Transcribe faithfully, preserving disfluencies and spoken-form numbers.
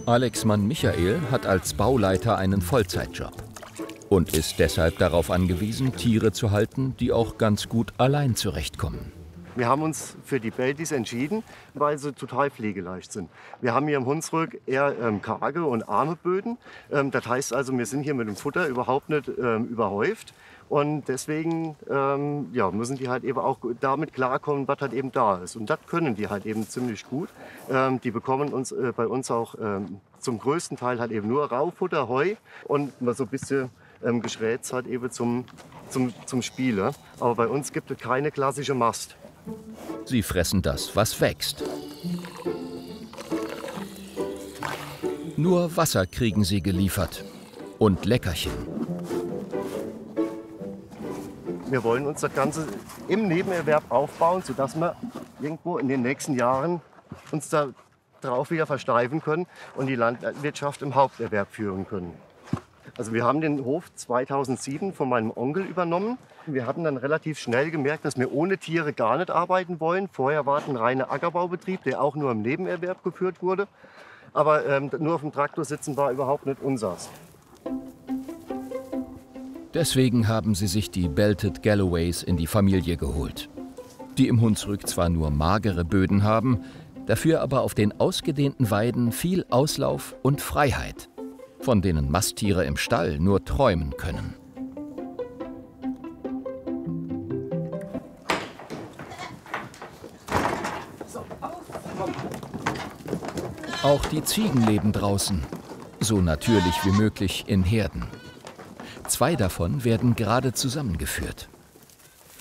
Alex' Mann Michael hat als Bauleiter einen Vollzeitjob und ist deshalb darauf angewiesen, Tiere zu halten, die auch ganz gut allein zurechtkommen. Wir haben uns für die Belties entschieden, weil sie total pflegeleicht sind. Wir haben hier im Hunsrück eher ähm, karge und arme Böden. Ähm, das heißt also, wir sind hier mit dem Futter überhaupt nicht ähm, überhäuft. Und deswegen ähm, ja, müssen die halt eben auch damit klarkommen, was halt eben da ist. Und das können die halt eben ziemlich gut. Ähm, die bekommen uns äh, bei uns auch ähm, zum größten Teil halt eben nur Raufutter, Heu und mal so ein bisschen ähm, Geschrätz halt eben zum, zum, zum Spielen. Aber bei uns gibt es keine klassische Mast. Sie fressen das, was wächst. Nur Wasser kriegen sie geliefert und Leckerchen. Wir wollen uns das Ganze im Nebenerwerb aufbauen, sodass wir irgendwo in den nächsten Jahren uns da drauf wieder versteifen können und die Landwirtschaft im Haupterwerb führen können. Also wir haben den Hof zweitausendsieben von meinem Onkel übernommen. Wir hatten dann relativ schnell gemerkt, dass wir ohne Tiere gar nicht arbeiten wollen. Vorher war es ein reiner Ackerbaubetrieb, der auch nur im Nebenerwerb geführt wurde. Aber ähm, nur auf dem Traktor sitzen war überhaupt nicht unseres. Deswegen haben sie sich die Belted Galloways in die Familie geholt, die im Hunsrück zwar nur magere Böden haben, dafür aber auf den ausgedehnten Weiden viel Auslauf und Freiheit, von denen Masttiere im Stall nur träumen können. Auch die Ziegen leben draußen, so natürlich wie möglich in Herden. Zwei davon werden gerade zusammengeführt.